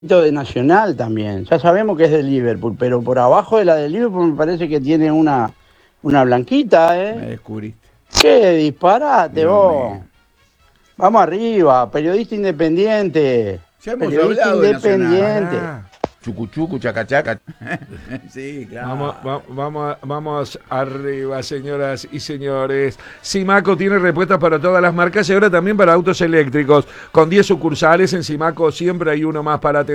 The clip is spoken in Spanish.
de Nacional también. Ya sabemos que es de Liverpool, pero por abajo de la de Liverpool me parece que tiene una blanquita, Me ¿eh? descubriste. ¡Qué disparate Dios vos! mío. Vamos arriba, periodista independiente. Ya hemos Periodista hablado de Nacional. independiente. Pará. Chucuchucu, chacachaca. Sí, claro. Vamos arriba, señoras y señores. Simaco tiene respuestas para todas las marcas y ahora también para autos eléctricos. Con 10 sucursales en Simaco siempre hay uno más para atender.